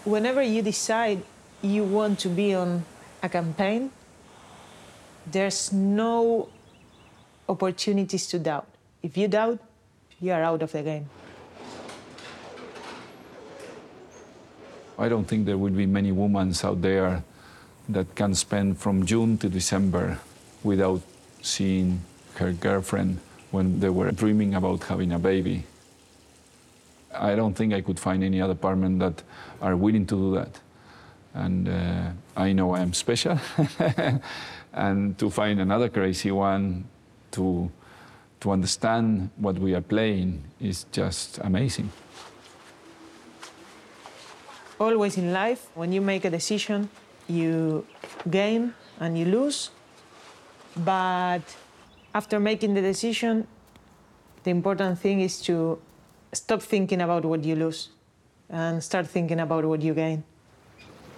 Whenever you decide you want to be on a campaign, there's no opportunities to doubt. If you doubt, you are out of the game. I don't think there will be many women out there that can spend from June to December without seeing her girlfriend when they were dreaming about having a baby. I don't think I could find any other partner that are willing to do that. And I know I am special. And to find another crazy one to understand what we are playing is just amazing. Always in life, when you make a decision, you gain and you lose. But after making the decision, the important thing is to stop thinking about what you lose and start thinking about what you gain.